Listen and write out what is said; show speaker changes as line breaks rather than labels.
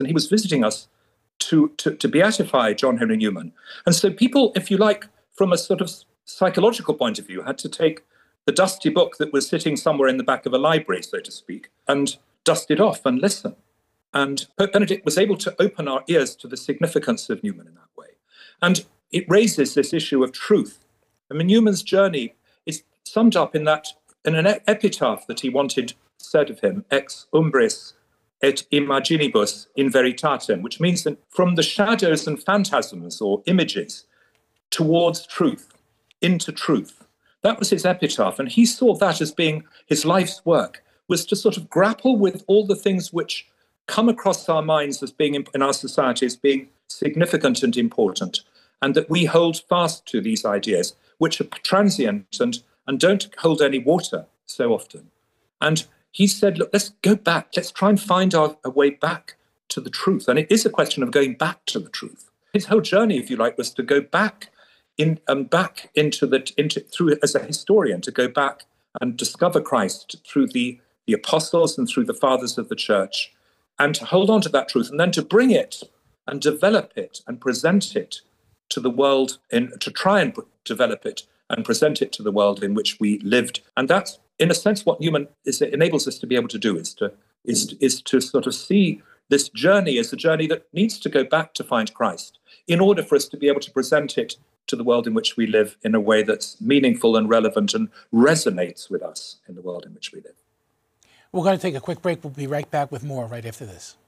and he was visiting us to beatify John Henry Newman. And so people, if you like, from a sort of psychological point of view, had to take the dusty book that was sitting somewhere in the back of a library, so to speak, and dust it off and listen. And Pope Benedict was able to open our ears to the significance of Newman in that way. And it raises this issue of truth. I mean, Newman's journey is summed up in an epitaph that he wanted said of him, ex umbris et imaginibus in veritatem, which means that from the shadows and phantasms or images towards truth, into truth. That was his epitaph, and he saw that as being his life's work, was to sort of grapple with all the things which come across our minds as being in our society as being significant and important, and that we hold fast to these ideas, which are transient and don't hold any water so often. And he said, look, let's go back. Let's try and find a way back to the truth. And it is a question of going back to the truth. His whole journey, if you like, was to go back through as a historian, to go back and discover Christ through the apostles and through the fathers of the church, and to hold on to that truth, and then to bring it and develop it and present it to the world, to try and develop it and present it to the world in which we lived. And that's, in a sense, what Newman enables us to be able to do, is to sort of see this journey as a journey that needs to go back to find Christ in order for us to be able to present it to the world in which we live in a way that's meaningful and relevant and resonates with us in the world in which we live.
We're going to take a quick break. We'll be right back with more right after this.